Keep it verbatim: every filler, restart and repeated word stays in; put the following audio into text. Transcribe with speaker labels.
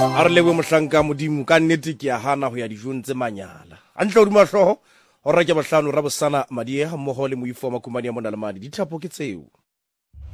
Speaker 1: a re lewe mohlanka modimo ka nnete ke a hana ho ya dijong tse manyala antle o duma hloho hora ke bohlano ra bosana madie ha mmoho le moifo makumane ya mona le madi dithapo ke tseo